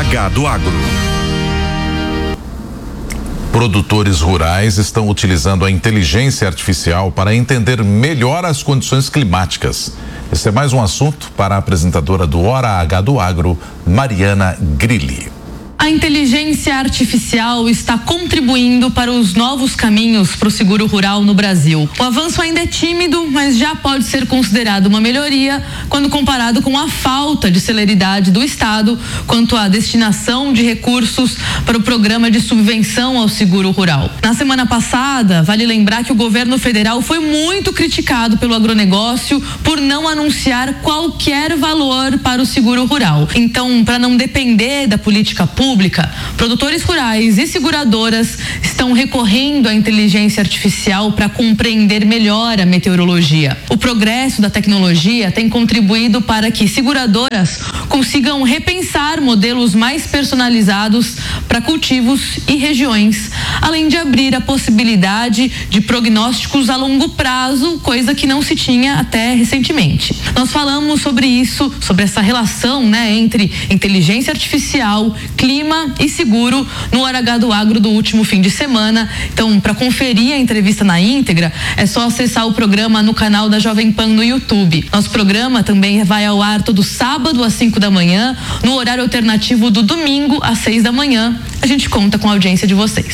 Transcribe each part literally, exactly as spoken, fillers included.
Gado Agro. Produtores rurais estão utilizando a inteligência artificial para entender melhor as condições climáticas. Esse é mais um assunto para a apresentadora do Hora H do Agro, Mariana Grilli. A inteligência artificial está contribuindo para os novos caminhos para o seguro rural no Brasil. O avanço ainda é tímido, mas já pode ser considerado uma melhoria quando comparado com a falta de celeridade do Estado quanto à destinação de recursos para o programa de subvenção ao seguro rural. Na semana passada, vale lembrar que o governo federal foi muito criticado pelo agronegócio por não anunciar qualquer valor para o seguro rural. Então, para não depender da política pública, Pública, produtores rurais e seguradoras estão recorrendo à inteligência artificial para compreender melhor a meteorologia. O progresso da tecnologia tem contribuído para que seguradoras consigam repensar modelos mais personalizados para cultivos e regiões, além de abrir a possibilidade de prognósticos a longo prazo, coisa que não se tinha até recentemente. Nós falamos sobre isso, sobre essa relação, né, entre inteligência artificial, clima e seguro no Hora H do Agro do último fim de semana. Então, para conferir a entrevista na íntegra, é só acessar o programa no canal da Jovem Pan no YouTube. Nosso programa também vai ao ar todo sábado às cinco da manhã, no horário alternativo do domingo às seis da manhã. A gente conta com a audiência de vocês.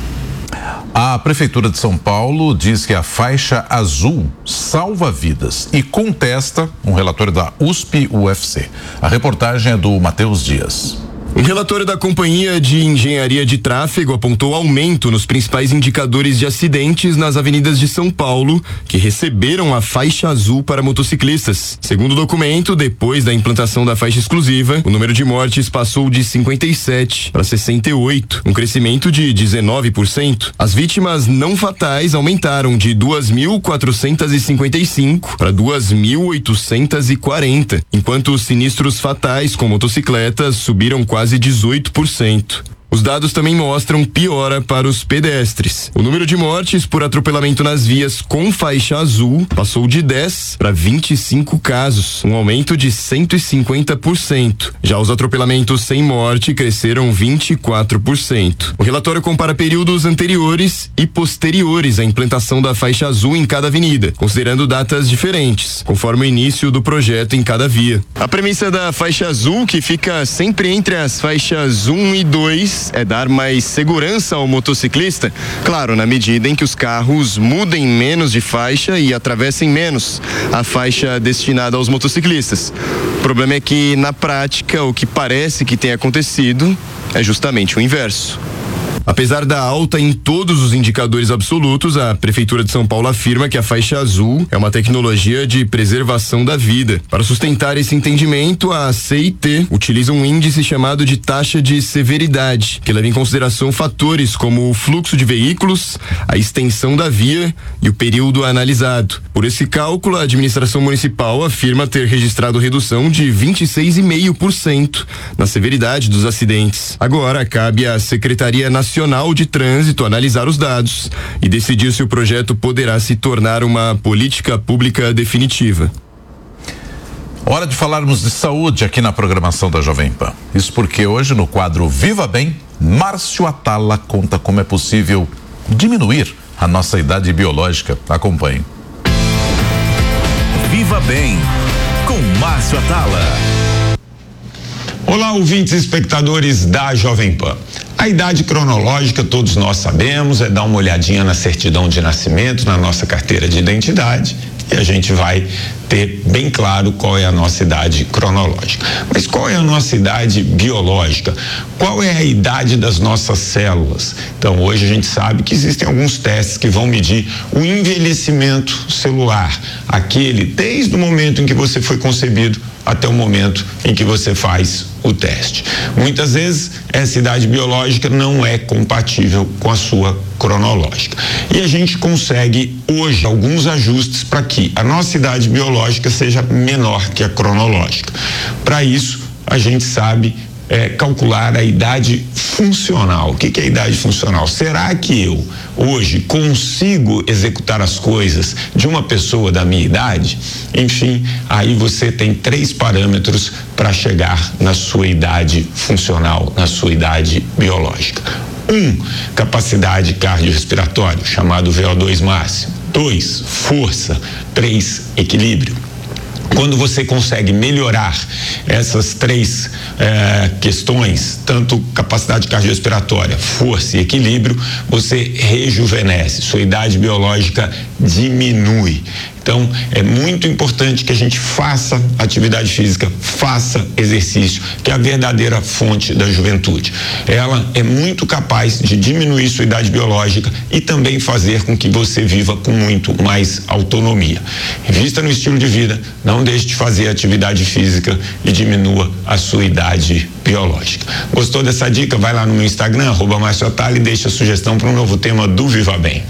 A Prefeitura de São Paulo diz que a faixa azul salva vidas e contesta um relatório da U S P U F C. A reportagem é do Matheus Dias. Um relatório da Companhia de Engenharia de Tráfego apontou aumento nos principais indicadores de acidentes nas avenidas de São Paulo, que receberam a faixa azul para motociclistas. Segundo o documento, depois da implantação da faixa exclusiva, o número de mortes passou de cinquenta e sete para sessenta e oito, um crescimento de dezenove por cento. As vítimas não fatais aumentaram de duas mil quatrocentas e cinquenta e cinco para duas mil oitocentas e quarenta, enquanto os sinistros fatais com motocicletas subiram quase quase dezoito por cento. Os dados também mostram piora para os pedestres. O número de mortes por atropelamento nas vias com faixa azul passou de dez para vinte e cinco casos, um aumento de cento e cinquenta por cento. Já os atropelamentos sem morte cresceram vinte e quatro por cento. O relatório compara períodos anteriores e posteriores à implantação da faixa azul em cada avenida, considerando datas diferentes, conforme o início do projeto em cada via. A premissa da faixa azul, que fica sempre entre as faixas um e dois, é dar mais segurança ao motociclista, claro, na medida em que os carros mudem menos de faixa e atravessem menos a faixa destinada aos motociclistas. O problema é que, na prática, o que parece que tem acontecido é justamente o inverso. Apesar da alta em todos os indicadores absolutos, a Prefeitura de São Paulo afirma que a faixa azul é uma tecnologia de preservação da vida. Para sustentar esse entendimento, a C I T utiliza um índice chamado de taxa de severidade, que leva em consideração fatores como o fluxo de veículos, a extensão da via e o período analisado. Por esse cálculo, a administração municipal afirma ter registrado redução de vinte e seis vírgula cinco por cento na severidade dos acidentes. Agora, cabe à Secretaria Nacional Nacional de Trânsito analisar os dados e decidir se o projeto poderá se tornar uma política pública definitiva. Hora de falarmos de saúde aqui na programação da Jovem Pan. Isso porque hoje, no quadro Viva Bem, Márcio Atala conta como é possível diminuir a nossa idade biológica. Acompanhe. Viva Bem, com Márcio Atala. Olá, ouvintes e espectadores da Jovem Pan. A idade cronológica, todos nós sabemos, é dar uma olhadinha na certidão de nascimento, na nossa carteira de identidade, e a gente vai ter bem claro qual é a nossa idade cronológica. Mas qual é a nossa idade biológica? Qual é a idade das nossas células? Então, hoje a gente sabe que existem alguns testes que vão medir o envelhecimento celular, aquele desde o momento em que você foi concebido até o momento em que você faz o teste. Muitas vezes essa idade biológica não é compatível com a sua cronológica. E a gente consegue hoje alguns ajustes para que a nossa idade biológica seja menor que a cronológica. Para isso, a gente sabe é, calcular a idade funcional. O que, que é a idade funcional? Será que eu hoje consigo executar as coisas de uma pessoa da minha idade? Enfim, aí você tem três parâmetros para chegar na sua idade funcional, na sua idade biológica. Um, capacidade cardiorrespiratória, chamado V O dois máximo. Dois, força. Três, equilíbrio. Quando você consegue melhorar essas três eh, questões, tanto capacidade cardiorrespiratória, força e equilíbrio, você rejuvenesce, sua idade biológica diminui. Então, é muito importante que a gente faça atividade física, faça exercício, que é a verdadeira fonte da juventude. Ela é muito capaz de diminuir sua idade biológica e também fazer com que você viva com muito mais autonomia. Invista no estilo de vida, não deixe de fazer atividade física e diminua a sua idade biológica. Gostou dessa dica? Vai lá no meu Instagram, arroba Márcio Atala, e deixa a sugestão para um novo tema do Viva Bem.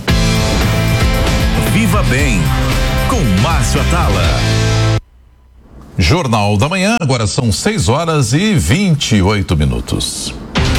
Viva Bem, com Márcio Atala. Jornal da Manhã, agora são seis horas e vinte e oito minutos.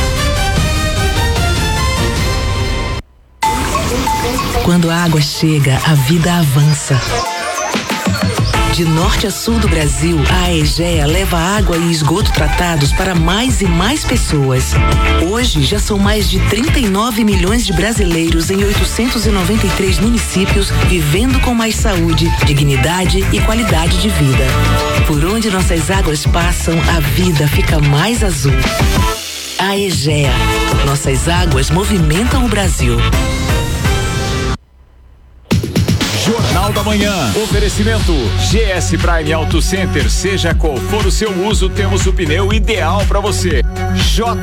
Quando a água chega, a vida avança. De norte a sul do Brasil, a Aegea leva água e esgoto tratados para mais e mais pessoas. Hoje, já são mais de trinta e nove milhões de brasileiros em oitocentos e noventa e três municípios vivendo com mais saúde, dignidade e qualidade de vida. Por onde nossas águas passam, a vida fica mais azul. Aegea. Nossas águas movimentam o Brasil. Jornal da Manhã. Oferecimento G S Prime Auto Center. Seja qual for o seu uso, temos o pneu ideal para você. J